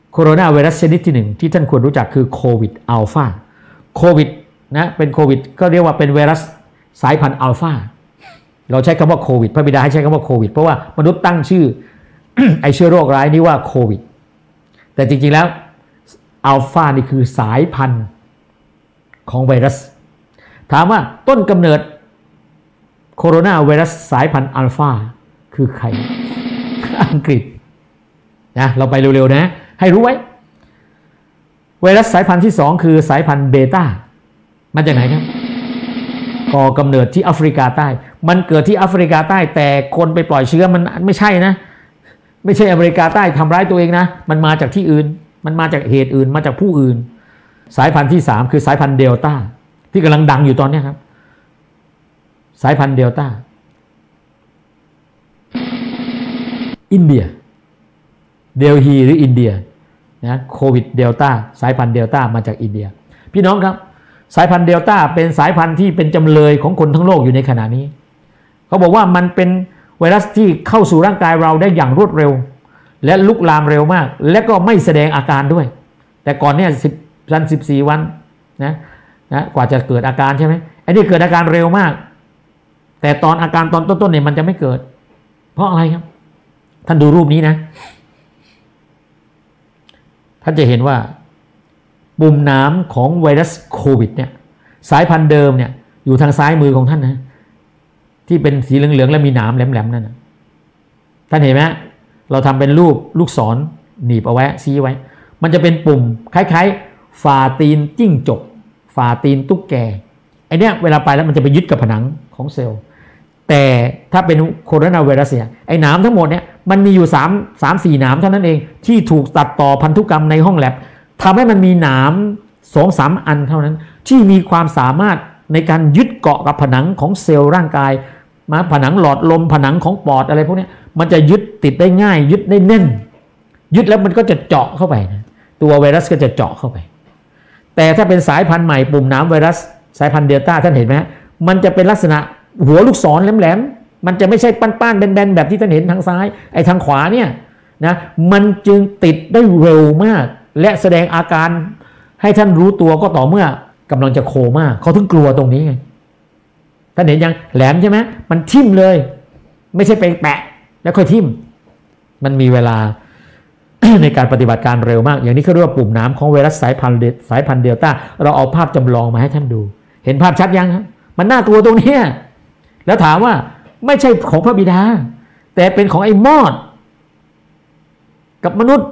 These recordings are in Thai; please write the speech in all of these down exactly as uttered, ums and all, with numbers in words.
โคโรนาไวรัสชนิดที่หนึ่งที่ท่านควรรู้จักคือโควิดอัลฟาโควิดนะเป็นโควิดก็เรียกว่าเป็นไวรัสสายพันธุ์อัลฟาเราใช้คำว่าโควิดพระบิดาให้ใช้คำว่าโควิดเพราะว่ามนุษย์ตั้งชื่อ ไอเชื้อโรคร้ายนี้ว่าโควิดแต่จริงๆแล้วอัลฟานี่คือสายพันธุ์ของไวรัสถามว่าต้นกำเนิดโคโรนาไวรัสสายพันธุ์อัลฟาคือใคร อังกฤษนะเราไปเร็วๆนะให้รู้ไว้ไวรัสสายพันธุ์ที่สองคือสายพันธุ์เบต้ามาจากไหนครับก่อกำเนิดที่แอฟริกาใต้มันเกิดที่แอฟริกาใต้แต่คนไปปล่อยเชื้อมันไม่ใช่นะไม่ใช่อเมริกาใต้ทำร้ายตัวเองนะมันมาจากที่อื่นมันมาจากเหตุอื่นมาจากผู้อื่นสายพันธุ์ที่สามคือสายพันธุ์เดลต้าที่กำลังดังอยู่ตอนนี้ครับสายพันธุ์เดลต้าอินเดียเดลฮีหรืออินเดียนะโควิดเดลต้าสายพันธุ์เดลต้ามาจากอินเดียพี่น้องครับสายพันธุ์เดลต้าเป็นสายพันธุ์ที่เป็นจำเลยของคนทั้งโลกอยู่ในขณะนี้เขาบอกว่ามันเป็นไวรัสที่เข้าสู่ร่างกายเราได้อย่างรวดเร็วและลุกลามเร็วมากและก็ไม่แสดงอาการด้วยแต่ก่อนเนี่ยสิบวันสิบสี่วันนะนะกว่าจะเกิดอาการใช่ไหมไอ้นี่เกิดอาการเร็วมากแต่ตอนอาการตอนต้นๆเนี่ยมันจะไม่เกิดเพราะอะไรครับท่านดูรูปนี้นะท่านจะเห็นว่าปุ่มน้ำของไวรัสโควิดเนี่ยสายพันธุ์เดิมเนี่ยอยู่ทางซ้ายมือของท่านนะที่เป็นสีเหลืองๆและมีหนามแหลมๆนั่นนะท่านเห็นไหมเราทำเป็นรูปลูกศรหนีบเอาไว้ชี้ไว้มันจะเป็นปุ่มคล้ายๆฝ่าตีนจิ้งจกฝ่าตีนตุ๊กแกไอเนี้ยเวลาไปแล้วมันจะไปยึดกับผนังของเซลล์แต่ถ้าเป็นโคโรนาไวรัสเนี่ยไอหนามทั้งหมดเนี่ยมันมีอยู่3 3 4หนามเท่านั้นเองที่ถูกตัดต่อพันธุกรรมในห้องแลบทำให้มันมีหนาม สองสาม อันเท่านั้นที่มีความสามารถในการยึดเกาะกับผนังของเซลล์ร่างกายมาผนังหลอดลมผนังของปอดอะไรพวกนี้มันจะยึดติดได้ง่ายยึดได้แน่นยึดแล้วมันก็จะเจาะเข้าไปนะตัวไวรัสก็จะเจาะเข้าไปแต่ถ้าเป็นสายพันธุ์ใหม่ปุ่มน้ำไวรัสสายพันธุ์เดลต้าท่านเห็นไหมมันจะเป็นลักษณะหัวลูกศรแหลมๆมันจะไม่ใช่ป้านๆแบนๆแบบที่ท่านเห็นทางซ้ายไอ้ทางขวาเนี่ยนะมันจึงติดได้เร็วมากและแสดงอาการให้ท่านรู้ตัวก็ต่อเมื่อกำลังจะโคม่าเขาถึงกลัวตรงนี้ไงท่านเห็นยังแหลมใช่ไหมมันทิ่มเลยไม่ใช่ไปแปะแล้วค่อยทิ่มมันมีเวลา ในการปฏิบัติการเร็วมากอย่างนี้เขาเรียกว่าปุ่มน้ำของไวรัสสายพันธุ์สายพันธุ์เดลต้าเราเอาภาพจำลองมาให้ท่านดูเห็นภาพชัดยังครับมันน่ากลัวตรงนี้แล้วถามว่าไม่ใช่ของพระบิดาแต่เป็นของไอ้มอดกับมนุษย์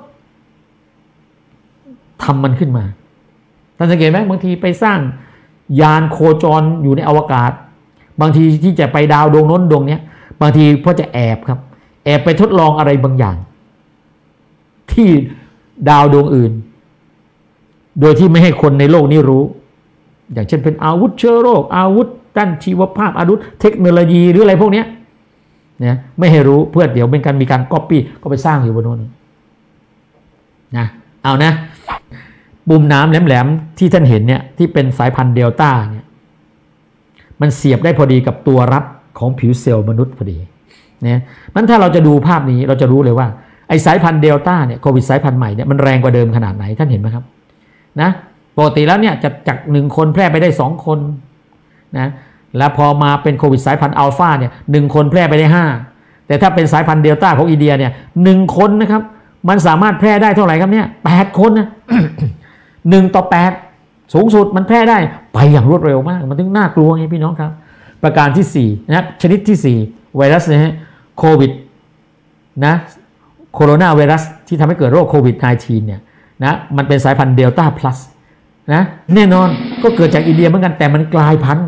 ทำมันขึ้นมาท่านสังเกตไหมบางทีไปสร้างยานโคจรอยู่ในอวกาศบางทีที่จะไปดาวดวงโน้นดวงนี้บางทีเพราะจะแอบครับแอบไปทดลองอะไรบางอย่างที่ดาวดวงอื่นโดยที่ไม่ให้คนในโลกนี้รู้อย่างเช่นเป็นอาวุธเชื้อโรคอาวุธด้านชีวภาพอาวุธเทคโนโลยีหรืออะไรพวกนี้นะไม่ให้รู้เพื่อเดี๋ยวเป็นการมีการก๊อปปี้ก็ไปสร้างอยู่บนโน้นนะเอานะปุ่มน้ำแหลมๆที่ท่านเห็นเนี่ยที่เป็นสายพันธุ์เดลต้าเนี่ยมันเสียบได้พอดีกับตัวรับของผิวเซลล์มนุษย์พอดีเนี่ยมันถ้าเราจะดูภาพนี้เราจะรู้เลยว่าไอสายพันธุ์เดลต้าเนี่ยโควิดสายพันธุ์ใหม่เนี่ยมันแรงกว่าเดิมขนาดไหนท่านเห็นไหมครับนะปกติแล้วเนี่ยจะจากหนึ่งคนแพร่ไปได้สองคนนะแล้วพอมาเป็นโควิดสายพันธุ์อัลฟาเนี่ยหนึ่งคนแพร่ไปได้ห้าแต่ถ้าเป็นสายพันธุ์เดลต้าของอินเดียเนี่ยหนึ่งคนนะครับมันสามารถแพร่ได้เท่าไหร่ครับเนี่ยแปดคนนะ หนึ่งต่อแปดสูงสุดมันแพร่ได้ไปอย่างรวดเร็วมากมันถึงน่ากลัวไงพี่น้องครับประการที่สี่นะครับชนิดที่สี่ไวรัสนะฮะโควิดนะโคโรนาไวรัสที่ทำให้เกิดโรคโควิด สิบเก้า เนี่ยนะมันเป็นสายพันธุ์เดลต้าพลัสนะแน่นอนก็เกิดจากอินเดียเหมือนกันแต่มันกลายพันธุ์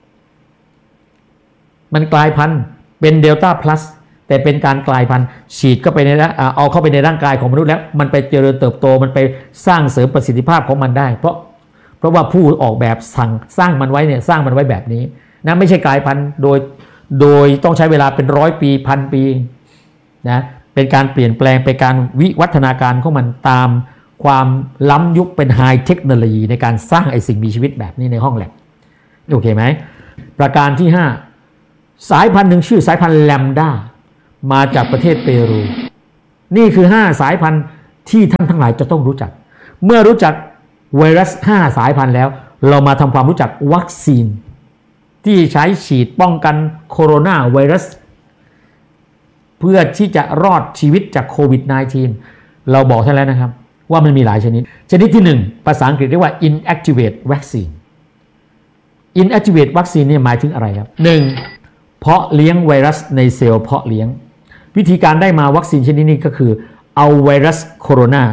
มันกลายพันธุ์เป็นเดลต้าพลัสแต่เป็นการกลายพันธุ์ฉีดเข้าไปในเอาเข้าไปในร่างกายของมนุษย์แล้วมันไปเจริญเติบโตมันไปสร้างเสริมประสิทธิภาพของมันได้เพราะเพราะว่าผู้ออกแบบสั่งสร้างมันไว้เนี่ยสร้างมันไว้แบบนี้นะไม่ใช่กลายพันธุ์โดยโดยต้องใช้เวลาเป็นร้อยปีพันปีนะเป็นการเปลี่ยนแปลงเป็นการวิวัฒนาการของมันตามความล้ำยุคเป็นไฮเทคโนโลยีในการสร้างไอ้สิ่งมีชีวิตแบบนี้ในห้องแลบโอเคไหมประการที่ห้าสายพันธุ์หนึ่งชื่อสายพันธุ์แลมด้ามาจากประเทศเปรูนี่คือห้าสายพันธุ์ที่ท่านทั้งหลายจะต้องรู้จักเมื่อรู้จักไวรัสห้าสายพันธุ์แล้วเรามาทำความรู้จักวัคซีนที่ใช้ฉีดป้องกันโคโรนาไวรัสเพื่อที่จะรอดชีวิตจากโควิด สิบเก้า เราบอกท่านแล้วนะครับว่ามันมีหลายชนิดชนิดที่หนึ่งภาษาอังกฤษเรียกว่า inactivate vaccine inactivate vaccine เนี่ยหมายถึงอะไรครับหนึ่งเพาะเลี้ยงไวรัสในเซลล์เพาะเลี้ยงวิธีการได้มาวัคซีนชนิดนี้ก็คือเอาไวรัสโคโรนา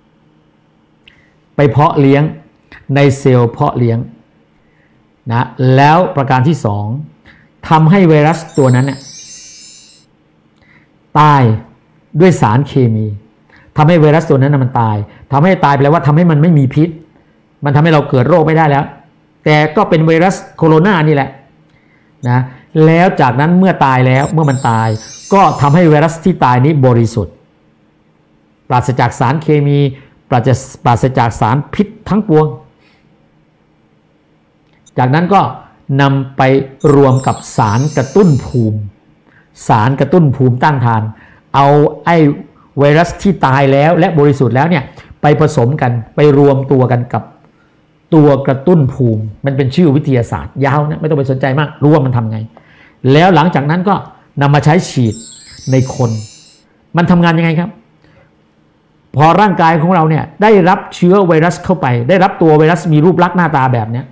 ไปเพาะเลี้ยงในเซลล์เพาะเลี้ยงนะแล้วประการที่สองทำให้ไวรัสตัวนั้นเนี่ยตายด้วยสารเคมีทำให้ไวรัสตัวนั้นมันตายทำให้ตายแปลว่าทำให้มันไม่มีพิษมันทำให้เราเกิดโรคไม่ได้แล้วแต่ก็เป็นไวรัสโคโรนานี่แหละนะแล้วจากนั้นเมื่อตายแล้วเมื่อมันตายก็ทำให้ไวรัสที่ตายนี้บริสุทธิ์ปราศจากสารเคมีปราศปราศจากสารพิษทั้งปวงจากนั้นก็นำไปรวมกับสารกระตุ้นภูมิสารกระตุ้นภูมิต้านทานเอาไอ้ไวรัสที่ตายแล้วและบริสุทธิ์แล้วเนี่ยไปผสมกันไปรวมตัวกันกับตัวกระตุ้นภูมิมันเป็นชื่อวิทยาศาสตร์ยาวนะไม่ต้องไปสนใจมากรู้ว่ามันทำไงแล้วหลังจากนั้นก็นำมาใช้ฉีดในคนมันทำงานยังไงครับพอร่างกายของเราเนี่ยได้รับเชื้อไวรัสเข้าไปได้รับตัวไวรัสมีรูปลักษณ์หน้าตาแบบนี้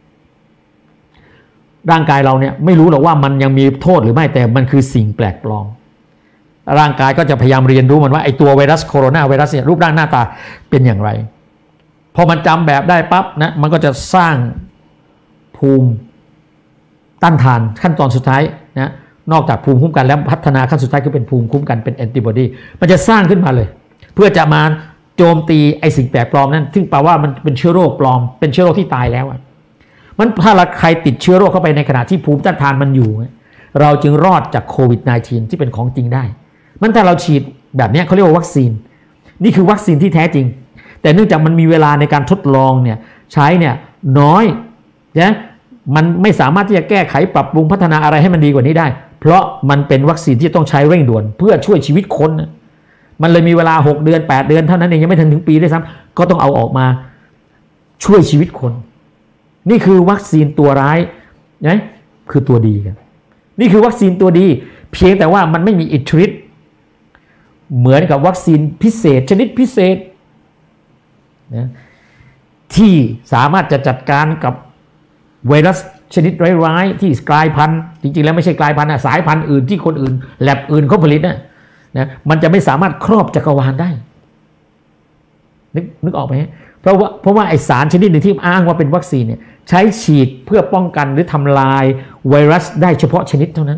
ร่างกายเราเนี่ยไม่รู้หรอกว่ามันยังมีโทษหรือไม่แต่มันคือสิ่งแปลกปลอมร่างกายก็จะพยายามเรียนรู้มันว่าไอ้ตัวไวรัสโคโรนาไวรัสเนี่ยรูปร่างหน้าตาเป็นอย่างไรพอมันจำแบบได้ปั๊บนะมันก็จะสร้างภูมิต้านทานขั้นตอนสุดท้ายนะนอกจากภูมิคุ้มกันแล้วพัฒนาขั้นสุดท้ายคือเป็นภูมิคุ้มกันเป็นแอนติบอดีมันจะสร้างขึ้นมาเลยเพื่อจะมาโจมตีไอ้สิ่งแปลกปลอมนั้นซึ่งแปลว่ามันเป็นเชื้อโรคปลอมเป็นเชื้อโรคที่ตายแล้วอ่ะมันถ้าใครติดเชื้อโรคเข้าไปในขณะที่ภูมิต้านทานมันอยู่เราจึงรอดจากโควิด สิบเก้า ที่เป็นของจริงได้มันถ้าเราฉีดแบบนี้เขาเรียกว่าวัคซีนนี่คือวัคซีนที่แท้จริงแต่เนื่องจากมันมีเวลาในการทดลองเนี่ยใช้เนี่ยน้อยนะมันไม่สามารถที่จะแก้ไขปรับปรุงพัฒนาอะไรให้มันดีกว่านี้ได้เพราะมันเป็นวัคซีนที่ต้องใช้เร่งด่วนเพื่อช่วยชีวิตคนนะมันเลยมีเวลาหกเดือนแปดเดือนเท่านั้นเองยังไม่ถึงถึงปีด้วยซ้ำก็ต้องเอาออกมาช่วยชีวิตคนนี่คือวัคซีนตัวร้ายนะคือตัวดีครับนี่คือวัคซีนตัวดีเพียงแต่ว่ามันไม่มีอิทธิฤทธิ์เหมือนกับวัคซีนพิเศษชนิดพิเศษนะที่สามารถจะจัดการกับไวรัสชนิดร้ายๆที่กลายพันธุ์จริงๆแล้วไม่ใช่กลายพันธุ์นะสายพันธุ์อื่นที่คนอื่นแลบอื่นเขาผลิตนะนะมันจะไม่สามารถครอบจักรวาลได้นึกนึกออกไหมเพราะว่าเพราะว่าไอสารชนิดหนึ่งที่อ้างว่าเป็นวัคซีนเนี่ยใช้ฉีดเพื่อป้องกันหรือทำลายไวรัสได้เฉพาะชนิดเท่านั้น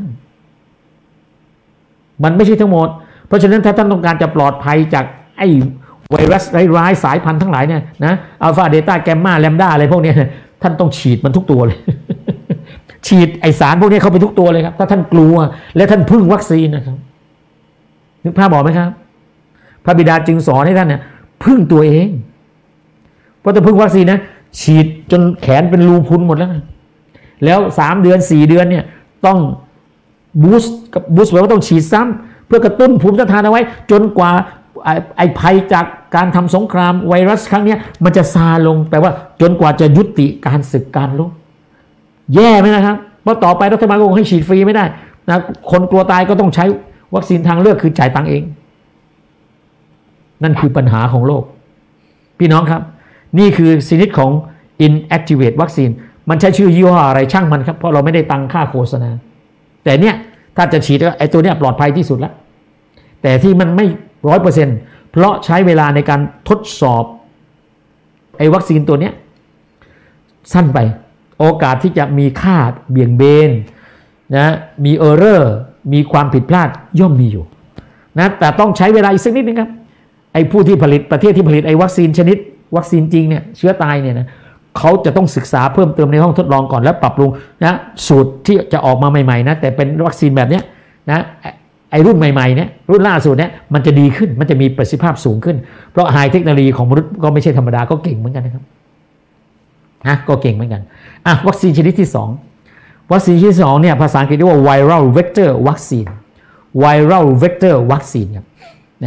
มันไม่ใช่ทั้งหมดเพราะฉะนั้นถ้าท่านต้องการจะปลอดภัยจากไอไวรัสร้ายๆสายพันธุ์ทั้งหลายเนี่ยนะอัลฟาเดต้าแกมมาแลมด้าอะไรพวกนี้ท่านต้องฉีดมันทุกตัวเลย ฉีดไอสารพวกนี้เข้าไปทุกตัวเลยครับถ้าท่านกลัวและท่านพึ่งวัคซีนนะครับนึกภาพบอกไหมครับพระบิดาจึงสอนให้ท่านเนี่ยพึ่งตัวเองเพราะถ้าพึ่งวัคซีนนะฉีดจนแขนเป็นรูพุนหมดแล้วนะแล้วสามเดือนสี่เดือนเนี่ยต้องบูสต์กับบูสต์แปลว่าต้องฉีดซ้ำเพื่อกระตุ้นภูมิต้านทานเอาไว้จนกว่าไอ้ภัยจากการทำสงครามไวรัสครั้งนี้มันจะซาลงแปลว่าจนกว่าจะยุติการศึกการรบแย่ไหมนะครับเพราะต่อไปรัฐบาลก็คงให้ฉีดฟรีไม่ได้นะคนกลัวตายก็ต้องใช้วัคซีนทางเลือกคือจ่ายตังค์เองนั่นคือปัญหาของโลกพี่น้องครับนี่คือชนิดของ inactivate วัคซีนมันใช้ชื่อยี่ห้ออะไรช่างมันครับเพราะเราไม่ได้ตังค่าโฆษณาแต่เนี่ยถ้าจะฉีดไอ้ตัวเนี้ยปลอดภัยที่สุดแล้วแต่ที่มันไม่ร้อยเปอร์เซ็นต์เพราะใช้เวลาในการทดสอบไอ้วัคซีนตัวเนี้ยสั้นไปโอกาสที่จะมีค่าเบี่ยงเบนนะมีเออร์เรอร์มีความผิดพลาดย่อมมีอยู่นะแต่ต้องใช้เวลาอีกสักนิดนึงครับไอ้ผู้ที่ผลิตประเทศที่ผลิตไอ้วัคซีนชนิดวัคซีนจริงเนี่ยเชื้อตายเนี่ยนะเขาจะต้องศึกษาเพิ่มเติมในห้องทดลองก่อนแล้วปรับปรุงนะสูตรที่จะออกมาใหม่ๆนะแต่เป็นวัคซีนแบบเนี้ยนะไอ้รุ่นใหม่ๆเนี่ยรุ่นล่าสุดเนี่ยมันจะดีขึ้นมันจะมีประสิทธิภาพสูงขึ้นเพราะไฮเทคโนโลยีของมนุษย์ก็ไม่ใช่ธรรมดาก็เก่งเหมือนกันนะครับนะก็เก่งเหมือนกันอ่ะวัคซีนชนิดที่สองวัคซีนชนิดที่สองเนี่ยภาษาอังกฤษเรียกว่า viral vector vaccine viral vector vaccine ครับนะ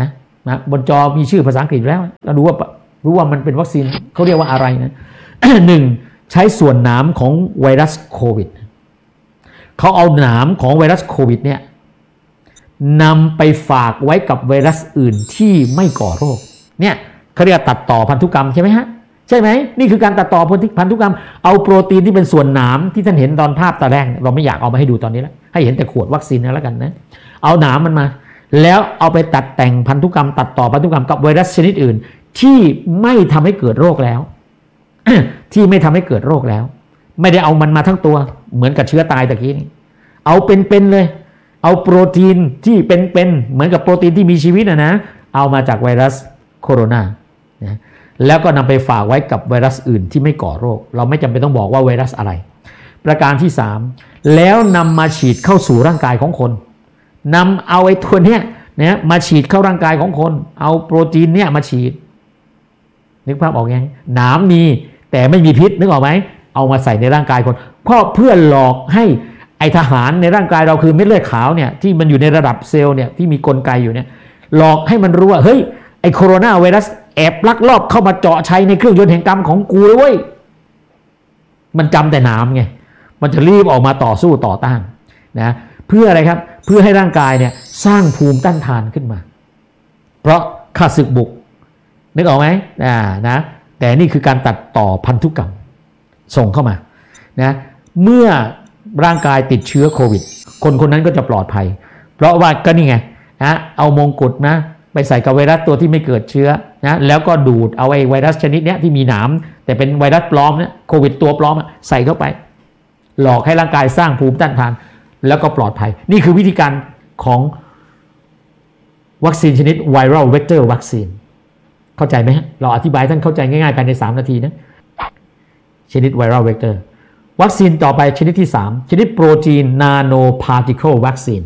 นะบนจอมีชื่อภาษาอังกฤษแล้วเราดูว่ารู้ว่ามันเป็นวัคซีนเขาเรียกว่าอะไรนะ หนึ่งใช้ส่วนหนามของไวรัสโควิดเขาเอาหนามของไวรัสโควิดเนี่ยนำไปฝากไว้กับไวรัสอื่นที่ไม่ก่อโรคเนี่ยเขาเรียกตัดต่อพันธุกรรมใช่ไหมฮะใช่ไหมนี่คือการตัดต่อพันธุกรรมเอาโปรตีนที่เป็นส่วนหนามที่ท่านเห็นตอนภาพตอนแรกเราไม่อยากเอามาให้ดูตอนนี้แล้วให้เห็นแต่ขวดวัคซีนแล้วกันนะเอาหนามมันมาแล้วเอาไปตัดแต่งพันธุกรรมตัดต่อพันธุกรรมกับไวรัสชนิดอื่นที่ไม่ทำให้เกิดโรคแล้ว ที่ไม่ทำให้เกิดโรคแล้วไม่ได้เอามันมาทั้งตัวเหมือนกับเชื้อตายตะกี้นี่เอาเป็นๆเลยเอาโปรตีนที่เป็นๆเหมือนกับโปรตีนที่มีชีวิตนะนะเอามาจากไวรัสโคโรนานะแล้วก็นำไปฝากไว้กับไวรัสอื่นที่ไม่ก่อโรคเราไม่จำเป็นต้องบอกว่าไวรัสอะไรประการที่สามแล้วนำมาฉีดเข้าสู่ร่างกายของคนนำเอาไอ้ตัวเนี้ยนะมาฉีดเข้าร่างกายของคนเอาโปรตีนเนี่ยมาฉีดนึกภาพออกยังหนามมีแต่ไม่มีพิษนึกออกไหมเอามาใส่ในร่างกายคนเพราะเพื่อหลอกให้ไอทหารในร่างกายเราคือเม็ดเลือดขาวเนี่ยที่มันอยู่ในระดับเซลล์เนี่ยที่มีกลไกอยู่เนี่ยหลอกให้มันรู้ว่าเฮ้ยไอโคโรนาไวรัสแอบลักลอบเข้ามาเจาะชัยในเครื่องยนต์แห่งกรรมของกูเลยเว้ยมันจำแต่หนามไงมันจะรีบออกมาต่อสู้ต่อต้านนะเพื่ออะไรครับเพื่อให้ร่างกายเนี่ยสร้างภูมิต้านทานขึ้นมาเพราะข้าศึกบุกนึกออกไหมอ่านะแต่นี่คือการตัดต่อพันธุกรรมส่งเข้ามานะเมื่อร่างกายติดเชื้อโควิดคนคนนั้นก็จะปลอดภัยเพราะว่าก็นี่ไงนะเอามงกุฎนะไปใส่กับไวรัสตัวที่ไม่เกิดเชื้อนะแล้วก็ดูดเอาไอ้ไวรัสชนิดนี้ที่มีหนามแต่เป็นไวรัสปลอมเนี่ยโควิดตัวปลอมใส่เข้าไปหลอกให้ร่างกายสร้างภูมิต้านทานแล้วก็ปลอดภัยนี่คือวิธีการของวัคซีนชนิดไวรัลเวกเตอร์วัคซีนเข้าใจไหมฮะเราอธิบายท่านเข้าใจง่ายๆภายในสามนาทีนะชนิดไวรัลเวกเตอร์วัคซีนต่อไปชนิดที่สามชนิดโปรตีนนาโนพาร์ติเคิลวัคซีน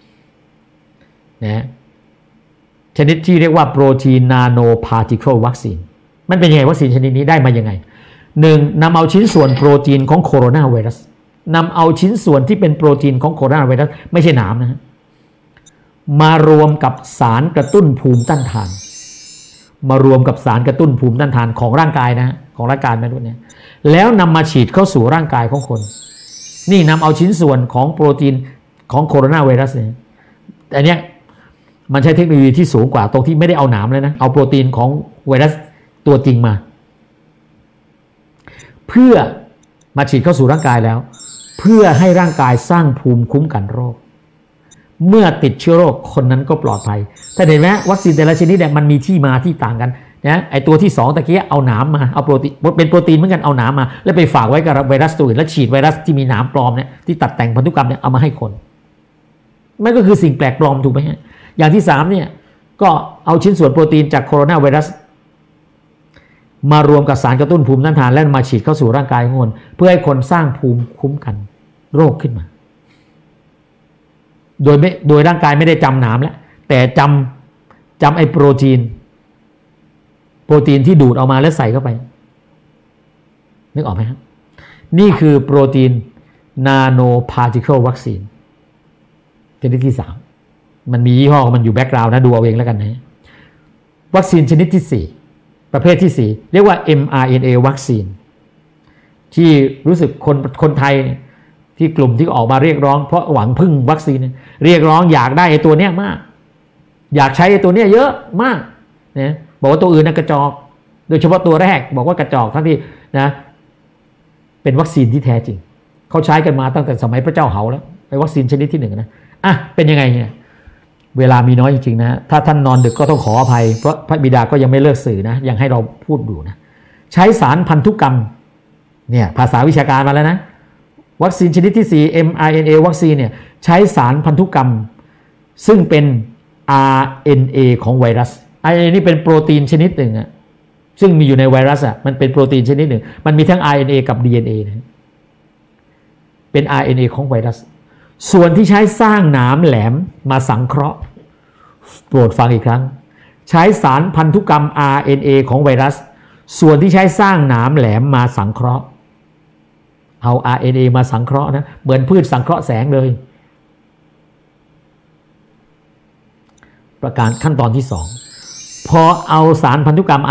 นะชนิดที่เรียกว่าโปรตีนนาโนพาร์ติเคิลวัคซีนมันเป็นยังไงวัคซีนชนิดนี้ได้มายังไงหนึ่งนำเอาชิ้นส่วนโปรตีนของโคโรนาไวรัสนำเอาชิ้นส่วนที่เป็นโปรตีนของโคโรนาไวรัสไม่ใช่หนามนะฮะมารวมกับสารกระตุ้นภูมิต้านทานมารวมกับสารกระตุ้นภูมิต้านทานของร่างกายนะของร่างกายมนุษย์เนี่ยแล้วนำมาฉีดเข้าสู่ร่างกายของคนนี่นำเอาชิ้นส่วนของโปรตีนของโคโรนาไวรัสเนี่ยแต่เนี้ยมันใช้เทคโนโลยีที่สูงกว่าตรงที่ไม่ได้เอาหนามเลยนะเอาโปรตีนของไวรัสตัวจริงมาเพื่อมาฉีดเข้าสู่ร่างกายแล้วเพื่อให้ร่างกายสร้างภูมิคุ้มกันโรคเมื่อติดเชื้อโรคคนนั้นก็ปลอดภัยถ้าเห็นไหมวัคซีนแต่ละชนิดเนี่ยมันมีที่มาที่ต่างกันนะไอตัวที่สองตะกี้เอาหนามมาเอาโปรตีนเป็นโปรตีนเหมือนกันเอาหนามมาแล้วไปฝากไว้กับไวรัสตัวอื่นแล้วฉีดไวรัสที่มีหนามปลอมเนี่ยที่ตัดแต่งพันธุกรรมเนี่ยเอามาให้คนมันก็คือสิ่งแปลกปลอมถูกไหมฮะอย่างที่สามเนี่ยก็เอาชิ้นส่วนโปรตีนจากโคโรนาไวรัสมารวมกับสารกระตุ้นภูมิต้านทานแล้วมาฉีดเข้าสู่ร่างกายของคนเพื่อให้คนสร้างภูมิคุ้มกันโรคขึ้นมาโดยไม่โดยร่างกายไม่ได้จำหนามแล้วแต่จำจำไอ้โปรตีนโปรตีนที่ดูดออกมาแล้วใส่เข้าไปนึกออกไหมครับนี่คือโปรตีนนาโนพาร์ติเคิลวัคซีนชนิดที่สามมันมียี่ห้อมันอยู่แบ็กกราวน์นะดูเอาเองแล้วกันนะวัคซีนชนิดที่สี่ประเภทที่สี่เรียกว่า เอ็ม อาร์ เอ็น เอ วัคซีนที่รู้สึกคนคนไทยที่กลุ่มที่ออกมาเรียกร้องเพราะหวังพึ่งวัคซีนเรียกร้องอยากได้ไอ้ตัวเนี้ยมากอยากใช้ไอ้ตัวเนี้ยเยอะมากนะบอกว่าตัวอื่นน่ะกระจอกโดยเฉพาะตัวแรกบอกว่ากระจอกทั้งที่นะเป็นวัคซีนที่แท้จริงเขาใช้กันมาตั้งแต่สมัยพระเจ้าเหาแล้วไอ้วัคซีนชนิดที่หนึ่งนะอ่ะเป็นยังไงเนี่ยเวลามีน้อยจริงๆนะถ้าท่านนอนดึกก็ต้องขออภัยเพราะพระบิดาก็ยังไม่เลิกสื่อนะยังให้เราพูดอยู่นะใช้สารพันธุกรรมเนี่ยภาษาวิชาการมาแล้วนะวัคซีนชนิดที่สี่ เอ็ม อาร์ เอ็น เอ วัคซีนเนี่ยใช้สารพันธุกรรมซึ่งเป็น อาร์ เอ็น เอ ของไวรัส อาร์ เอ็น เอ นี่เป็นโปรตีนชนิดหนึ่งอะซึ่งมีอยู่ในไวรัสอะมันเป็นโปรตีนชนิดหนึ่งมันมีทั้ง อาร์ เอ็น เอ กับ ดี เอ็น เอ นะเป็น อาร์ เอ็น เอ ของไวรัสส่วนที่ใช้สร้างหนามแหลมมาสังเคราะห์โปรดฟังอีกครั้งใช้สารพันธุกรรม อาร์ เอ็น เอ ของไวรัสส่วนที่ใช้สร้างหนามแหลมมาสังเคราะห์เอา อาร์ เอ็น เอ มาสังเคราะห์นะเหมือนพืชสังเคราะห์แสงเลยประการขั้นตอนที่สองพอเอาสารพันธุกรรม